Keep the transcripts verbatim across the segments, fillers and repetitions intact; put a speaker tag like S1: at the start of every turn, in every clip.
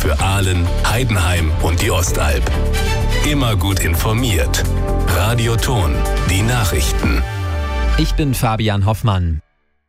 S1: Für Aalen, Heidenheim und die Ostalb. Immer gut informiert. Radio Ton, die Nachrichten.
S2: Ich bin Fabian Hoffmann.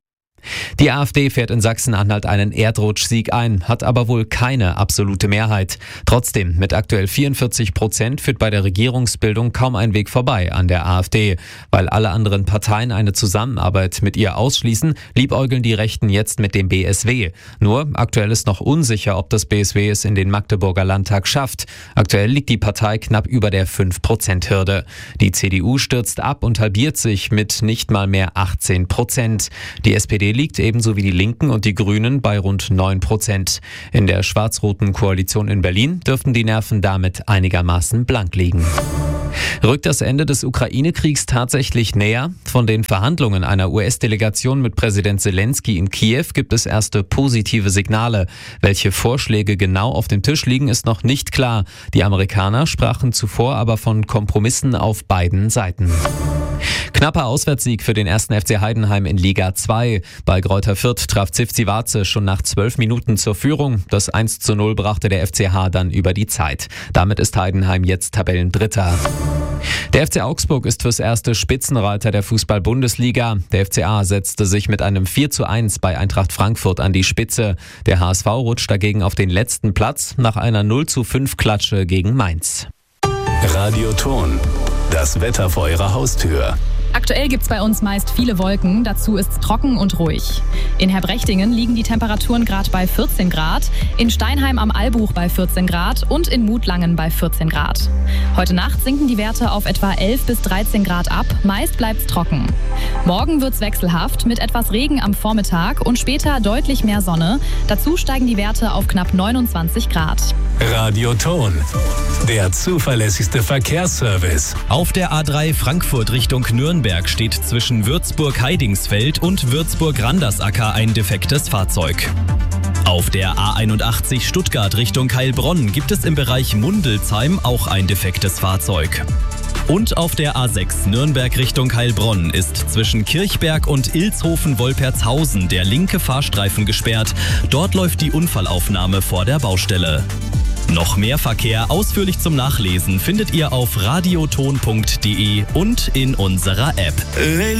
S2: Die AfD fährt in Sachsen-Anhalt einen Erdrutschsieg ein, hat aber wohl keine absolute Mehrheit. Trotzdem, mit aktuell vierundvierzig Prozent führt bei der Regierungsbildung kaum ein Weg vorbei an der AfD. Weil alle anderen Parteien eine Zusammenarbeit mit ihr ausschließen, liebäugeln die Rechten jetzt mit dem B S W. Nur, aktuell ist noch unsicher, ob das B S W es in den Magdeburger Landtag schafft. Aktuell liegt die Partei knapp über der fünf Prozent Hürde. Die C D U stürzt ab und halbiert sich mit nicht mal mehr achtzehn Prozent. Die S P D liegt ebenso wie die Linken und die Grünen bei rund neun Prozent. In der schwarz-roten Koalition in Berlin dürften die Nerven damit einigermaßen blank liegen. Rückt das Ende des Ukraine-Kriegs tatsächlich näher? Von den Verhandlungen einer U S-Delegation mit Präsident Zelensky in Kiew gibt es erste positive Signale. Welche Vorschläge genau auf dem Tisch liegen, ist noch nicht klar. Die Amerikaner sprachen zuvor aber von Kompromissen auf beiden Seiten. Knapper Auswärtssieg für den ersten F C Heidenheim in Liga zwei. Bei Greuther Fürth traf Zivzi Varze schon nach zwölf Minuten zur Führung. Das eins zu null brachte der F C H dann über die Zeit. Damit ist Heidenheim jetzt Tabellendritter. Der F C Augsburg ist fürs erste Spitzenreiter der Fußball-Bundesliga. Der F C A setzte sich mit einem vier zu eins bei Eintracht Frankfurt an die Spitze. Der H S V rutscht dagegen auf den letzten Platz nach einer null zu fünf Klatsche gegen Mainz.
S1: Radio Ton, das Wetter vor Ihrer Haustür.
S3: Aktuell gibt's bei uns meist viele Wolken, dazu ist's trocken und ruhig. In Herbrechtingen liegen die Temperaturen gerade bei vierzehn Grad, in Steinheim am Albuch bei vierzehn Grad und in Mutlangen bei vierzehn Grad. Heute Nacht sinken die Werte auf etwa elf bis dreizehn Grad ab, meist bleibt's trocken. Morgen wird's wechselhaft mit etwas Regen am Vormittag und später deutlich mehr Sonne. Dazu steigen die Werte auf knapp neunundzwanzig Grad.
S1: Radio Ton, der zuverlässigste Verkehrsservice.
S4: Auf der A drei Frankfurt Richtung Nürnberg steht zwischen Würzburg-Heidingsfeld und Würzburg-Randersacker ein defektes Fahrzeug. Auf der A einundachtzig Stuttgart Richtung Heilbronn gibt es im Bereich Mundelsheim auch ein defektes Fahrzeug. Und auf der A sechs Nürnberg Richtung Heilbronn ist zwischen Kirchberg und Ilshofen-Wolpertshausen der linke Fahrstreifen gesperrt. Dort läuft die Unfallaufnahme vor der Baustelle. Noch mehr Verkehr ausführlich zum Nachlesen findet ihr auf radioton punkt de und in unserer App.